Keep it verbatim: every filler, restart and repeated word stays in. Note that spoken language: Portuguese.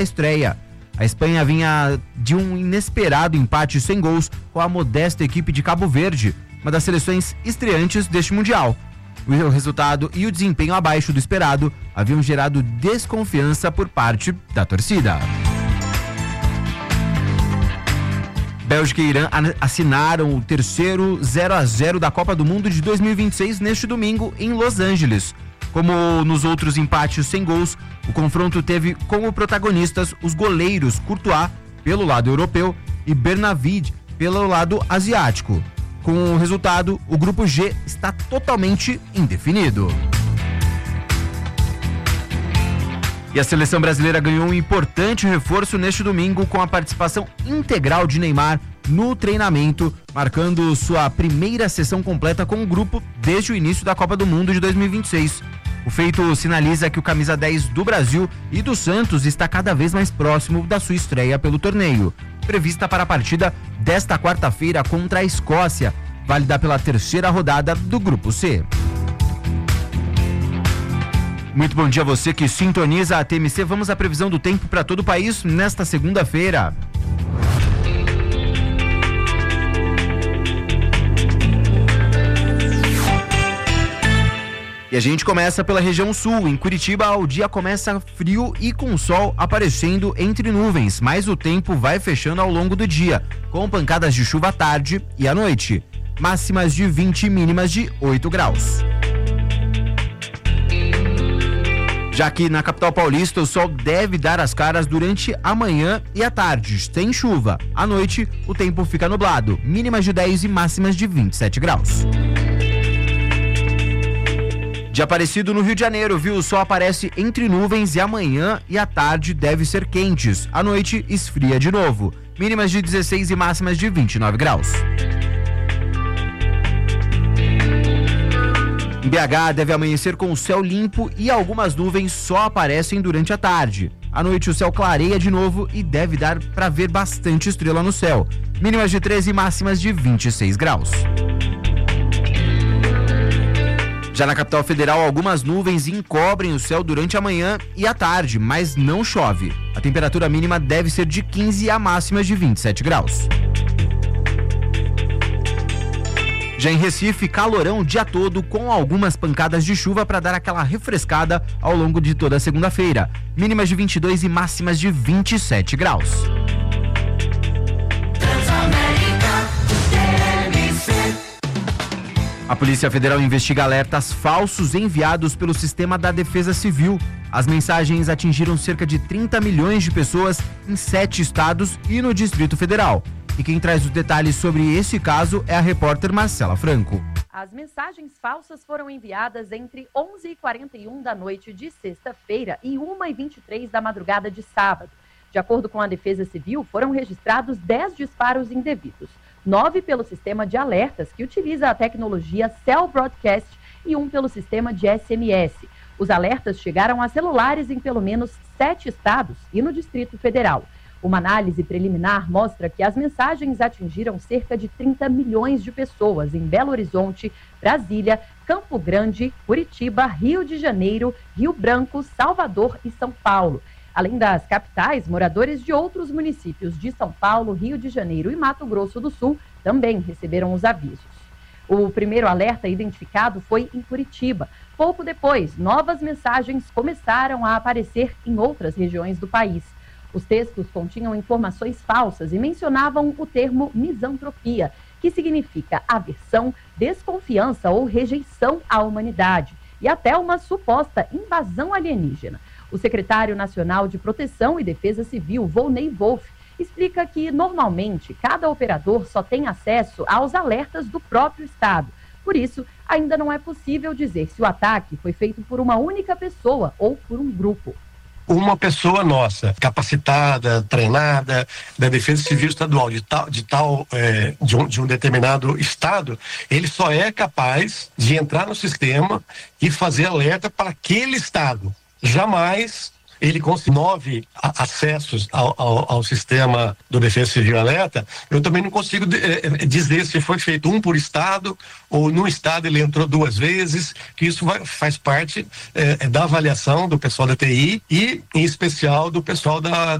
estreia. A Espanha vinha de um inesperado empate sem gols com a modesta equipe de Cabo Verde, uma das seleções estreantes deste Mundial. O resultado e o desempenho abaixo do esperado haviam gerado desconfiança por parte da torcida. Bélgica e Irã assinaram o terceiro zero a zero da Copa do Mundo de dois mil e vinte e seis neste domingo em Los Angeles. Como nos outros empates sem gols, o confronto teve como protagonistas os goleiros Courtois, pelo lado europeu, e Bernavid, pelo lado asiático. Com o resultado, o grupo G está totalmente indefinido. E a seleção brasileira ganhou um importante reforço neste domingo com a participação integral de Neymar no treinamento, marcando sua primeira sessão completa com o grupo desde o início da Copa do Mundo de dois mil e vinte e seis. O feito sinaliza que o camisa dez do Brasil e do Santos está cada vez mais próximo da sua estreia pelo torneio, prevista para a partida desta quarta-feira contra a Escócia, válida pela terceira rodada do Grupo C. Muito bom dia a você que sintoniza a T M C. Vamos à previsão do tempo para todo o país nesta segunda-feira. E a gente começa pela região sul. Em Curitiba, o dia começa frio e com sol aparecendo entre nuvens, mas o tempo vai fechando ao longo do dia, com pancadas de chuva à tarde e à noite. Máximas de vinte e mínimas de oito graus. Já que na capital paulista, o sol deve dar as caras durante a manhã e a tarde, sem chuva. À noite, o tempo fica nublado, mínimas de dez e máximas de vinte e sete graus. De Aparecido, no Rio de Janeiro, viu? O sol aparece entre nuvens e amanhã e à tarde deve ser quentes. À noite, esfria de novo. Mínimas de dezesseis e máximas de vinte e nove graus. Em B H, deve amanhecer com o céu limpo e algumas nuvens só aparecem durante a tarde. À noite, o céu clareia de novo e deve dar para ver bastante estrela no céu. Mínimas de treze e máximas de vinte e seis graus. Já na capital federal, algumas nuvens encobrem o céu durante a manhã e a tarde, mas não chove. A temperatura mínima deve ser de quinze e a máxima de vinte e sete graus. Já em Recife, calorão o dia todo com algumas pancadas de chuva para dar aquela refrescada ao longo de toda a segunda-feira. Mínimas de vinte e dois e máximas de vinte e sete graus. A Polícia Federal investiga alertas falsos enviados pelo Sistema da Defesa Civil. As mensagens atingiram cerca de trinta milhões de pessoas em sete estados e no Distrito Federal. E quem traz os detalhes sobre esse caso é a repórter Marcela Franco. As mensagens falsas foram enviadas entre onze e quarenta e um da noite de sexta-feira e uma e vinte e três da madrugada de sábado. De acordo com a Defesa Civil, foram registrados dez disparos indevidos. Nove pelo sistema de alertas, que utiliza a tecnologia Cell Broadcast, e um pelo sistema de S M S. Os alertas chegaram a celulares em pelo menos sete estados e no Distrito Federal. Uma análise preliminar mostra que as mensagens atingiram cerca de trinta milhões de pessoas em Belo Horizonte, Brasília, Campo Grande, Curitiba, Rio de Janeiro, Rio Branco, Salvador e São Paulo. Além das capitais, moradores de outros municípios de São Paulo, Rio de Janeiro e Mato Grosso do Sul também receberam os avisos. O primeiro alerta identificado foi em Curitiba. Pouco depois, novas mensagens começaram a aparecer em outras regiões do país. Os textos continham informações falsas e mencionavam o termo misantropia, que significa aversão, desconfiança ou rejeição à humanidade, e até uma suposta invasão alienígena. O secretário nacional de Proteção e Defesa Civil, Volney Wolff, explica que, normalmente, cada operador só tem acesso aos alertas do próprio estado. Por isso, ainda não é possível dizer se o ataque foi feito por uma única pessoa ou por um grupo. Uma pessoa nossa, capacitada, treinada, da Defesa Civil Estadual, de tal, de, tal é, de, um, de um determinado estado, ele só é capaz de entrar no sistema e fazer alerta para aquele estado. Jamais ele conseguiu nove a, acessos ao, ao, ao sistema do Defesa Civil Alerta, eu também não consigo de, é, dizer se foi feito um por estado ou no estado ele entrou duas vezes, que isso vai, faz parte é, da avaliação do pessoal da T I e, em especial, do pessoal da